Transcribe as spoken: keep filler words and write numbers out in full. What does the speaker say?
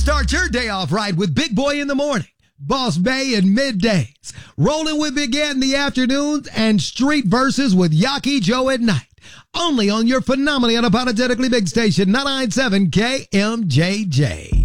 Start your day off right with Big Boy in the morning, Boss Bay in middays, rolling with Big Ant in the afternoons, and Street Verses with Yaki Joe at night. Only on your phenomenally unapologetically big station, ninety-nine point seven K M J J.